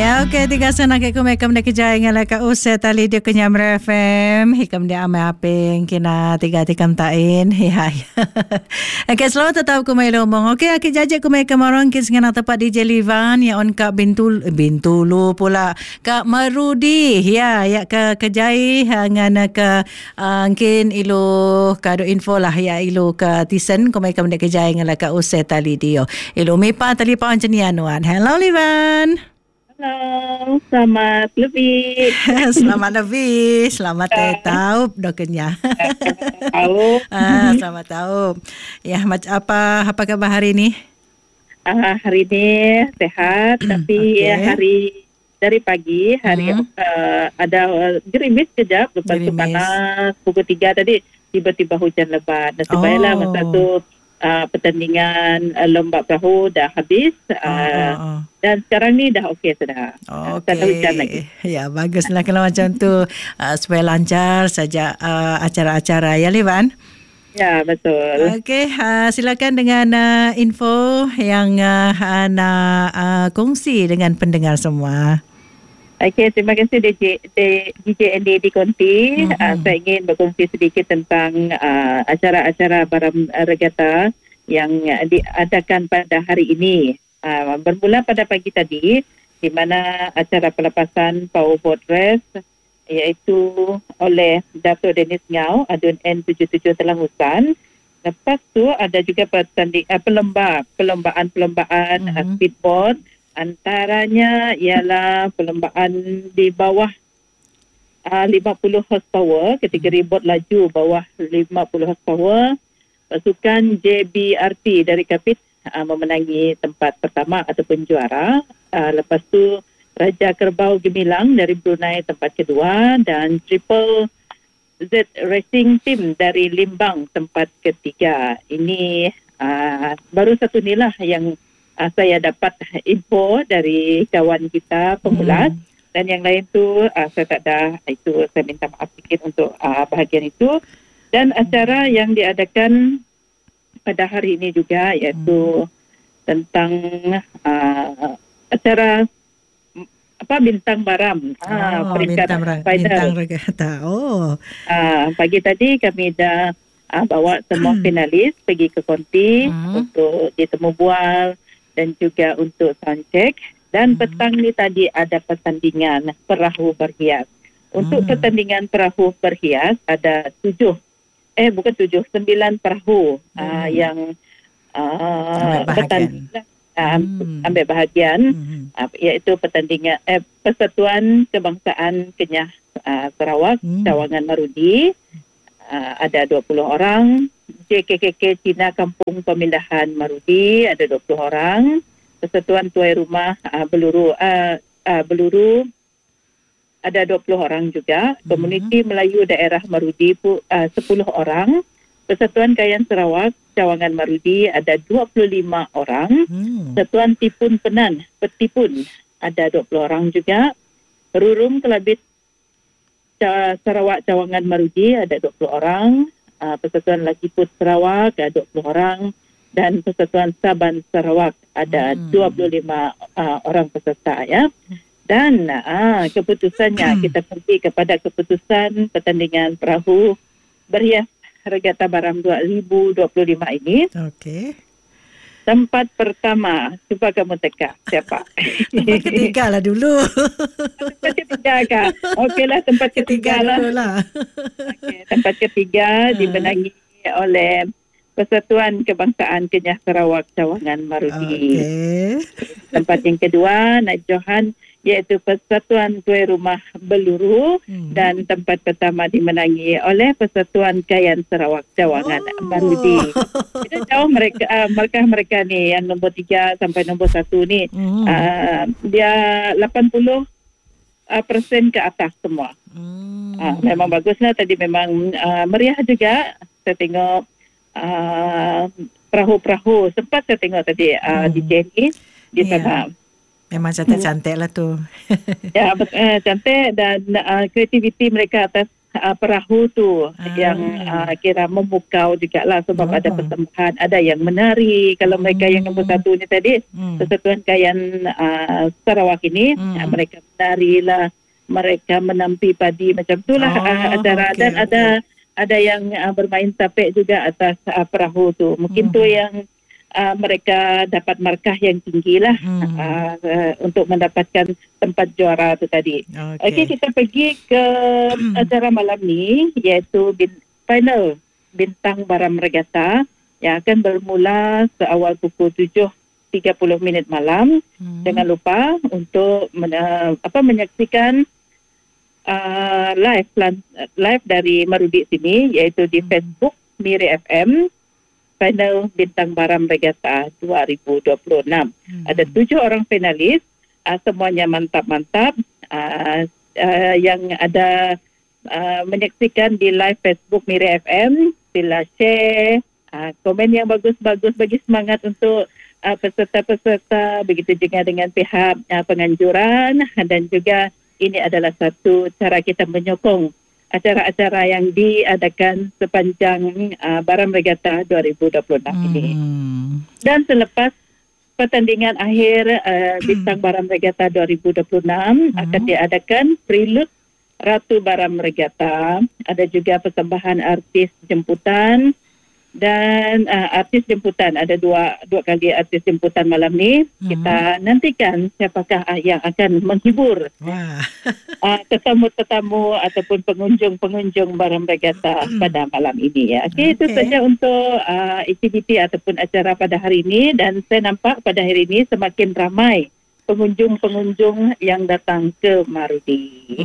Ya, okey, tiga sana ke kumekam de kejai ngala ka usai tali dia kenyam FM. Hikam dia ame aping kina tiga tikam tain. Ya. Okey, selamat tetap kumai lomong. Okey, aki jajak kumai kamarong kis ngana tepat di Jelivan ya on ka Bintulu pula. Ka Marudi. Ya, ya ke kejai ngana ke mungkin ilo kado info lah ya ilo ke tisen kumai kam de kejai ngala ka usai tali dia. Ilo mipa tali pa anuan. Hello Livan. Halo, selamat lebih. Selamat lebih, selamat tahu dokenya. Tahu. Selamat tahu. Ya, macam apa kabar hari ini? Hari ini sehat, tapi hari dari pagi ada gerimis kejap, lepas itu panas pukul 3 tadi tiba-tiba hujan lebat. Dan sebaiknya masa tu pertandingan lomba perahu dah habis dan sekarang ni dah okey sudah. Tak ada hujan lagi. Ya, baguslah kalau macam tu supaya lancar saja acara-acara ya Livan. Ya, betul. Okey, silakan dengan info yang nak kongsi dengan pendengar semua. Okey, terima kasih DJ Andy di Konti. Saya ingin berkongsi sedikit tentang acara-acara Baram Regatta yang diadakan pada hari ini. Bermula pada pagi tadi, di mana acara pelepasan powerboat race iaitu oleh Dato' Dennis Ngau, Adun N77 Telangusan. Lepas tu ada juga perlombaan speedboat. Antaranya ialah perlombaan di bawah 50 horsepower, kategori bot laju bawah 50 horsepower. Pasukan JBRT dari Kapit memenangi tempat pertama ataupun juara. Lepas tu Raja Kerbau Gemilang dari Brunei tempat kedua dan Triple Z Racing Team dari Limbang tempat ketiga. Ini baru satu ni lah yang saya dapat info dari kawan kita pengulas dan yang lain tu saya tak ada, itu saya minta maaf sikit untuk bahagian itu. Dan acara yang diadakan pada hari ini juga iaitu tentang acara Bintang Baram. Bintang Regatta. Pagi tadi kami dah bawa semua finalis pergi ke Konti untuk ditemu bual dan juga untuk sound check. Dan petang ni tadi ada pertandingan perahu berhias. Untuk pertandingan perahu berhias ada 9 perahu yang ambil bahagian, iaitu pertandingan Persatuan Kebangsaan Kenyah Sarawak, Cawangan Marudi, ada 20 orang. JKKK Cina Kampung Pemindahan Marudi ada 20 orang. Persatuan Tuai Rumah Beluru ada 20 orang juga. Komuniti Melayu Daerah Marudi 10 orang. Persatuan Kayan Sarawak Cawangan Marudi ada 25 orang. Persatuan Tipun Penan Petipun ada 20 orang juga. Rurum Kelabit Sarawak Cawangan Marudi ada 20 orang. Persatuan Lakiput Sarawak ada 20 orang dan Persatuan Saban Sarawak ada 25 orang peserta ya. Dan keputusannya kita pergi kepada keputusan pertandingan perahu berhias Regatta Baram 2025 ini. Okey. Tempat pertama, cuba kamu teka siapa? Tempat ketiga lah dulu. Tempat ketiga kah? Okeylah, tempat ketiga lah. Okay, tempat ketiga dimenangi oleh Persatuan Kebangsaan Kenyah Sarawak Cawangan Marudi. Tempat yang kedua, naik johan, iaitu Persatuan Tuai Rumah Beluru dan tempat pertama dimenangi oleh Persatuan Kayan Sarawak Cawangan Marudi. Kita jauh mereka ni yang nombor 3 sampai nombor 1 ni dia 80% ke atas semua. Memang baguslah tadi, memang meriah juga. Saya tengok perahu-perahu, sempat saya tengok tadi di Jenny di sana. Memang cantik-cantik lah tu. Ya, cantik dan kreativiti mereka atas perahu tu yang kira memukau jugalah sebab ada persembahan, ada yang menari. Kalau mereka yang nombor 1 ni tadi, Persatuan Kayan Sarawak ini, mereka menari lah, mereka menampi padi macam itulah acara. Dan ada yang bermain tapek juga atas perahu tu. Mungkin tu yang mereka dapat markah yang tinggi lah untuk mendapatkan tempat juara tu tadi. Okey, kita pergi ke acara malam ni, iaitu final Bintang Baram Regatta yang akan bermula seawal pukul 7.30 malam. Jangan lupa untuk menyaksikan live dari Marudi sini, iaitu di Facebook Miri FM. Final Bintang Baram Regatta 2026. Ada 7 orang finalis, semuanya mantap-mantap. Yang ada menyaksikan di live Facebook Miri FM, sila share, komen yang bagus-bagus bagi semangat untuk peserta-peserta, begitu juga dengan pihak penganjuran. Dan juga ini adalah satu cara kita menyokong acara-acara yang diadakan sepanjang Baram Regatta 2026 ini. Dan selepas pertandingan akhir Bintang Baram Regatta 2026 akan diadakan prelude Ratu Baram Regatta. Ada juga persembahan artis jemputan dan artis jemputan. Ada dua kali artis jemputan malam ni. Kita nantikan siapakah yang akan menghibur tetamu-tetamu ataupun pengunjung-pengunjung Baram Regatta pada malam ini ya. Okey, itu saja untuk aktiviti ataupun acara pada hari ini. Dan saya nampak pada hari ini semakin ramai pengunjung-pengunjung yang datang ke Marudi.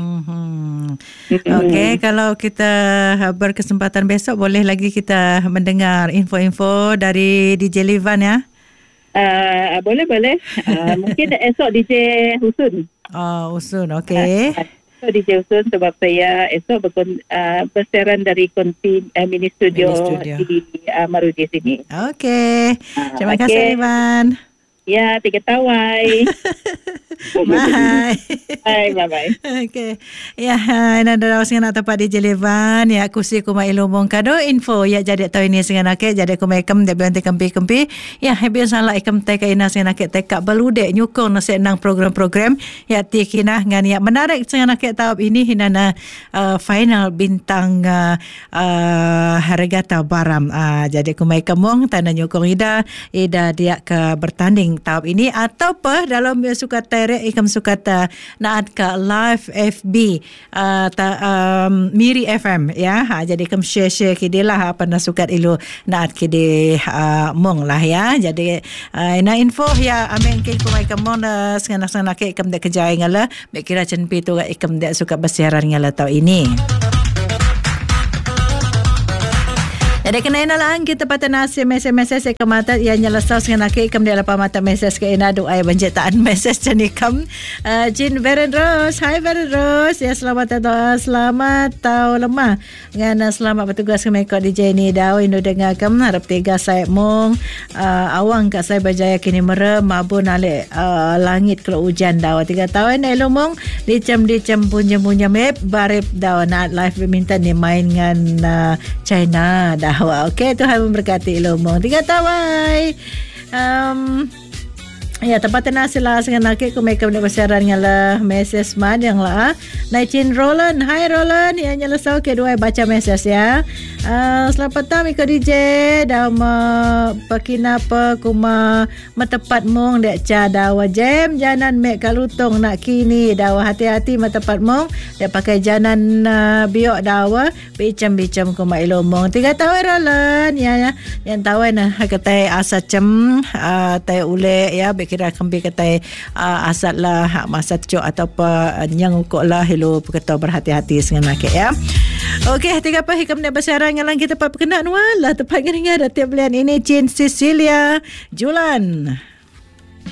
Okey, kalau kita berkesempatan besok, boleh lagi kita mendengar info-info dari DJ Livan ya? Boleh. Mungkin esok DJ Husun. Husun, okey. DJ Husun, sebab saya esok bersiaran dari konti mini studio di Marudi sini. Okey. Terima kasih Livan. Ya, 3 tawai. Bye. Bye. Okay. Ya, nanda daw singa natapat di Jelivan. Ya, kusi kuma ilumong kado info. Ya, jadi tahu ini singa nakek. Jadi kuma ikam, dia bilang kempi. Ya, hebian salah ikam teka ina singa nakek teka beludek nyukong nasi nang program-program. Ya, tikina ngan ya menarik singa nakek tahu ini hinana final Bintang Regatta Baram. Jadi kuma ikam mong tanda nyukong ida dia ke bertanding tahap ini atau apa dalam suka terek ikam suka naat ke live FB Miri FM ya. Jadi ikam share kidi lah apa na suka ilu naat kidi mong lah ya. Jadi ina info ya amen ke kumai kamon sengana ke ikam dek kejai ngala bekira cenpi tu ikam dek suka bersiaran ngala tau ini. Jadi kena inalaan kita pada nasi mesej ke mata yang nyelasau dengan aki ikam dia lepas mata mesej ke ina doa banjetaan mesej jenikam Jin Veren Rose. Hai Veren Rose. Ya selamat tahu lemah dengan selamat bertugas ke mekot DJ ni daw inu dengar kam harap tiga saya mong awang kat saya berjaya kini merem mabun alik langit kalau hujan daw 3 tahun elo mong dicam punya map barip daw nak live badminton ni main dengan China dah. Okey, Tuhan memberkati ilmu. 3 tawai. Ya, tempatan nasi lah dengan nakik ku mereka boleh bersiaran dengan lah mesej man yang lah. Naicin Roland. Hai Roland. Yang nyala saw kedua baca mesej ya. Selamat petang ikut DJ. Dah pakina apa kuma matepat mong dek ca dawa jam janan mek kalutong nak kini dawa hati-hati matepat mong dek pakai janan biok dawa bicam kuma ilo mong 3 tahun Roland ya yang tahu nah katai asa cem tai ule ya kira kembi katai asat lah masa cok atau apa yang ukok lah hello kata berhati-hati dengan nakik ya. Okey, 3 apa hikam nak bersiaran dengan kita pak perkenaan wala tepat ngeringan tiap bulan ini Chin Cecilia Julan.